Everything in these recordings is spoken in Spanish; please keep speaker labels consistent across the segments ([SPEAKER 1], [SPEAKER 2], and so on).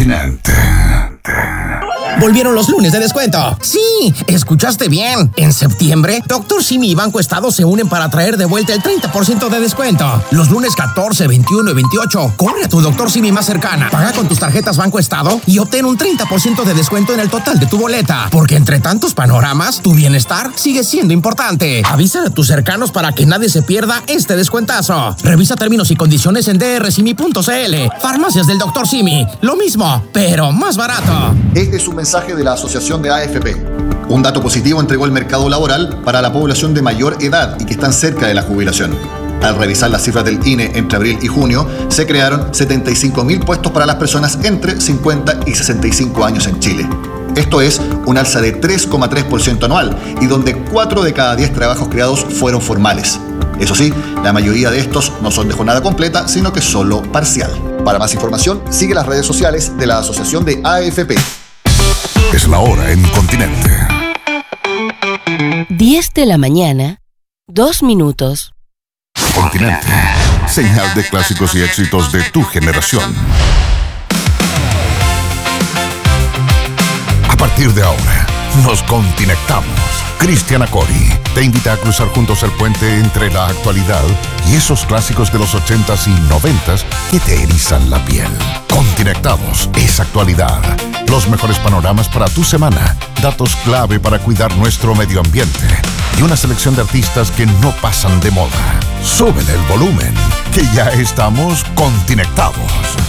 [SPEAKER 1] Continente.
[SPEAKER 2] Volvieron los lunes de descuento. Sí, escuchaste bien. En septiembre, Dr. Simi y Banco Estado se unen para traer de vuelta el 30% de descuento. Los lunes 14, 21 y 28, corre a tu Dr. Simi más cercana, paga con tus tarjetas Banco Estado y obtén un 30% de descuento en el total de tu boleta. Porque entre tantos panoramas, tu bienestar sigue siendo importante. Avisa a tus cercanos para que nadie se pierda este descuentazo. Revisa términos y condiciones en drsimi.cl. Farmacias del Dr. Simi. Lo mismo, pero más barato.
[SPEAKER 3] Este es un mensaje de la Asociación de AFP. Un dato positivo entregó el mercado laboral para la población de mayor edad y que están cerca de la jubilación. Al revisar las cifras del INE entre abril y junio, se crearon 75.000 puestos para las personas entre 50 y 65 años en Chile. Esto es un alza de 3,3% anual y donde 4 de cada 10 trabajos creados fueron formales. Eso sí, la mayoría de estos no son de jornada completa, sino que solo parcial. Para más información, sigue las redes sociales de la Asociación de AFP.
[SPEAKER 1] Es la hora en Continente.
[SPEAKER 4] 10 de la mañana, 2 minutos.
[SPEAKER 1] Continente. Señal de clásicos y éxitos de tu generación. A partir de ahora, nos continectamos. Cristian Acori te invita a cruzar juntos el puente entre la actualidad y esos clásicos de los 80s y 90s que te erizan la piel. Continectados es actualidad. Los mejores panoramas para tu semana, datos clave para cuidar nuestro medio ambiente y una selección de artistas que no pasan de moda. Súbele el volumen, que ya estamos continectados.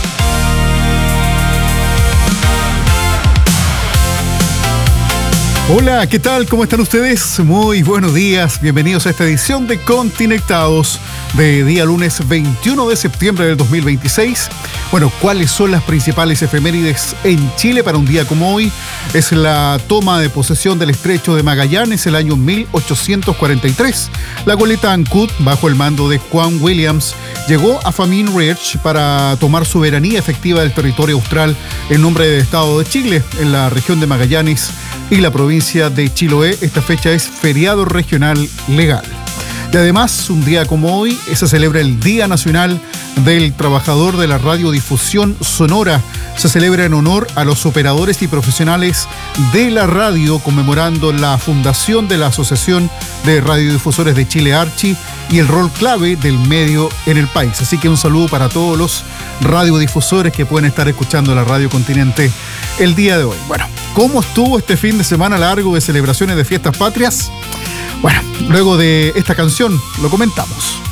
[SPEAKER 5] Hola, ¿qué tal? ¿Cómo están ustedes? Muy buenos días, bienvenidos a esta edición de Continectados de día lunes 21 de septiembre del 2026. Bueno, ¿cuáles son las principales efemérides en Chile para un día como hoy? Es la toma de posesión del Estrecho de Magallanes el año 1843. La goleta Ancud, bajo el mando de Juan Williams, llegó a Famine Ridge para tomar soberanía efectiva del territorio austral en nombre del Estado de Chile, en la región de Magallanes y la provincia de Chiloé. Esta fecha es feriado regional legal. Y además, un día como hoy, se celebra el Día Nacional del Trabajador de la Radiodifusión Sonora. Se celebra en honor a los operadores y profesionales de la radio, conmemorando la fundación de la Asociación de Radiodifusores de Chile, ARCHI, y el rol clave del medio en el país. Así que un saludo para todos los radiodifusores que pueden estar escuchando la Radio Continente el día de hoy. Bueno, ¿cómo estuvo este fin de semana largo de celebraciones de fiestas patrias? Bueno, luego de esta canción lo comentamos.